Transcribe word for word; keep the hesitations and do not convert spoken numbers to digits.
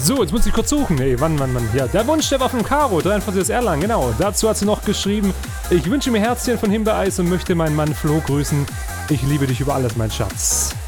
So, jetzt muss ich kurz suchen. Ey, wann, wann, wann. Ja, der Wunsch, der war von Caro, dreiundvierzig aus Erlangen, genau. Dazu hat sie noch geschrieben, ich wünsche mir Herzchen von Himbeereis und möchte meinen Mann Flo grüßen. Ich liebe dich über alles, mein Schatz.